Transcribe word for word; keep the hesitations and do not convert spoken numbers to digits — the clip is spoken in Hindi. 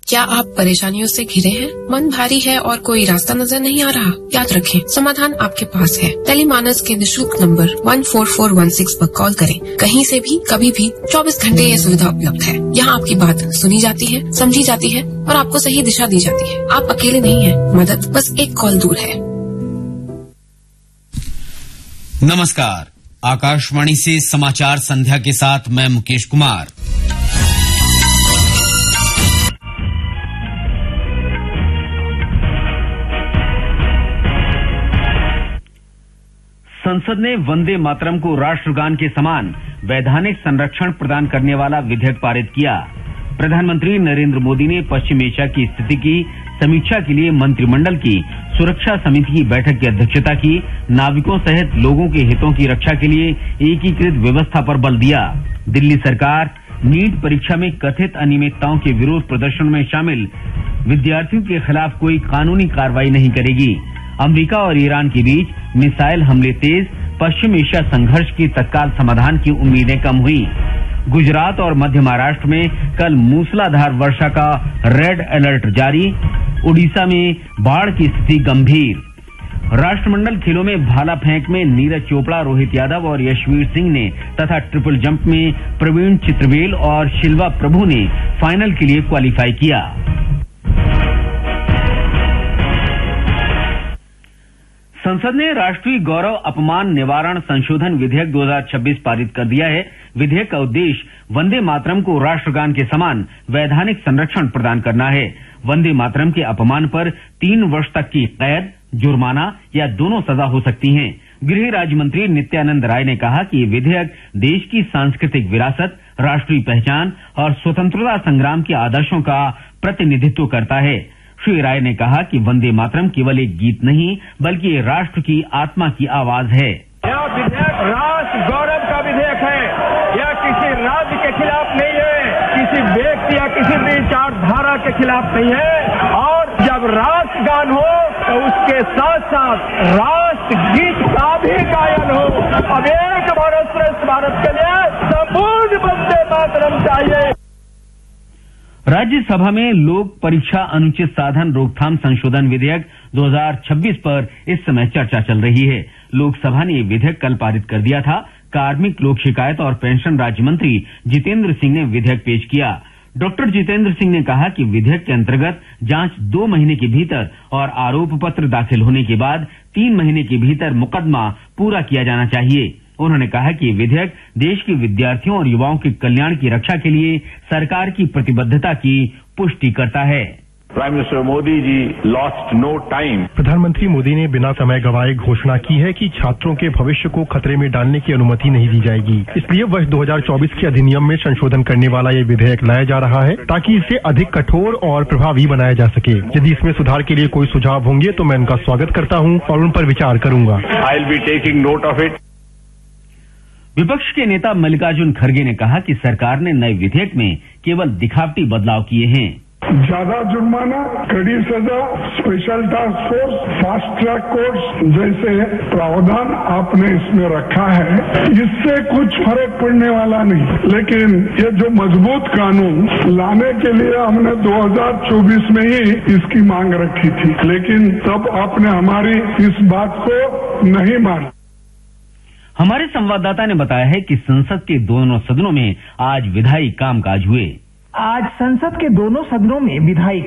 क्या आप परेशानियों से घिरे हैं? मन भारी है और कोई रास्ता नजर नहीं आ रहा? याद रखें, समाधान आपके पास है। टेलीमानस के निःशुल्क number one four four one six पर कॉल करें। कहीं से भी, कभी भी, चौबीस घंटे ये सुविधा उपलब्ध है। यहाँ आपकी बात सुनी जाती है, समझी जाती है और आपको सही दिशा दी जाती है। आप अकेले नहीं हैं, मदद बस एक कॉल दूर है। नमस्कार, आकाशवाणी से समाचार संध्या के साथ मैं मुकेश कुमार। संसद ने वंदे मातरम को राष्ट्रगान के समान वैधानिक संरक्षण प्रदान करने वाला विधेयक पारित किया। प्रधानमंत्री नरेंद्र मोदी ने पश्चिम एशिया की स्थिति की समीक्षा के लिए मंत्रिमंडल की सुरक्षा समिति की बैठक की अध्यक्षता की। नाविकों सहित लोगों के हितों की रक्षा के लिए एकीकृत व्यवस्था पर बल दिया। दिल्ली सरकार नीट परीक्षा में कथित अनियमितताओं के विरोध प्रदर्शन में शामिल विद्यार्थियों के खिलाफ कोई कानूनी कार्रवाई नहीं करेगी। अमेरिका और ईरान के बीच मिसाइल हमले तेज, पश्चिम एशिया संघर्ष की तत्काल समाधान की उम्मीदें कम हुई। गुजरात और मध्य महाराष्ट्र में कल मूसलाधार वर्षा का रेड अलर्ट जारी। उड़ीसा में बाढ़ की स्थिति गंभीर। राष्ट्रमंडल खेलों में भाला फेंक में नीरज चोपड़ा, रोहित यादव और यशवीर सिंह ने तथा ट्रिपल जंप में प्रवीण चित्रवेल और शिल्वा प्रभु ने फाइनल के लिए क्वालिफाई किया। संसद ने राष्ट्रीय गौरव अपमान निवारण संशोधन विधेयक दो हज़ार छब्बीस पारित कर दिया है। विधेयक का उद्देश्य वंदे मातरम को राष्ट्रगान के समान वैधानिक संरक्षण प्रदान करना है। वंदे मातरम के अपमान पर तीन वर्ष तक की कैद, जुर्माना या दोनों सजा हो सकती है। गृह राज्य मंत्री नित्यानंद राय ने कहा कि ये विधेयक देश की सांस्कृतिक विरासत, राष्ट्रीय पहचान और स्वतंत्रता संग्राम के आदर्शों का प्रतिनिधित्व करता है। श्री राय ने कहा कि वंदे मातरम केवल एक गीत नहीं बल्कि राष्ट्र की आत्मा की आवाज है। यह विधेयक राष्ट्र गौरव का विधेयक है। यह किसी राज्य के खिलाफ नहीं है, किसी व्यक्ति या किसी विचारधारा के खिलाफ नहीं है। और जब राष्ट्रगान हो तो उसके साथ साथ राष्ट्र गीत का भी गायन हो। अब एक भारत श्रेष्ठ भारत के लिए संपूर्ण वंदे मातरम चाहिए। राज्यसभा में लोक परीक्षा अनुचित साधन रोकथाम संशोधन विधेयक दो हज़ार छब्बीस पर इस समय चर्चा चल रही है। लोकसभा ने ये विधेयक कल पारित कर दिया था। कार्मिक, लोक शिकायत और पेंशन राज्य मंत्री जितेंद्र सिंह ने विधेयक पेश किया। डॉक्टर जितेंद्र सिंह ने कहा कि विधेयक के अंतर्गत जांच दो महीने के भीतर और आरोप पत्र दाखिल होने के बाद तीन महीने के भीतर मुकदमा पूरा किया जाना चाहिए। उन्होंने कहा कि ये विधेयक देश के विद्यार्थियों और युवाओं के कल्याण की रक्षा के लिए सरकार की प्रतिबद्धता की पुष्टि करता है। Prime minister Modi ji lost no time. प्रधानमंत्री मोदी ने बिना समय गंवाए घोषणा की है कि छात्रों के भविष्य को खतरे में डालने की अनुमति नहीं दी जाएगी। इसलिए वर्ष दो हज़ार चौबीस के अधिनियम में संशोधन करने वाला ये विधेयक लाया जा रहा है ताकि इसे अधिक कठोर और प्रभावी बनाया जा सके। यदि इसमें सुधार के लिए कोई सुझाव होंगे तो मैं उनका स्वागत करता हूँ और उन पर विचार करूंगा। I will be taking note of it. विपक्ष के नेता मल्लिकार्जुन खड़गे ने कहा कि सरकार ने नए विधेयक में केवल दिखावटी बदलाव किए हैं। ज्यादा जुर्माना, कड़ी सजा, special task force, fast track courts जैसे प्रावधान आपने इसमें रखा है, इससे कुछ फर्क पड़ने वाला नहीं। लेकिन ये जो मजबूत कानून लाने के लिए हमने दो हज़ार चौबीस में ही इसकी मांग रखी थी, लेकिन तब आपने हमारी इस बात को नहीं माना। हमारे संवाददाता ने बताया है कि संसद के दोनों सदनों में आज विधायी कामकाज हुए। आज संसद के दोनों सदनों में विधायी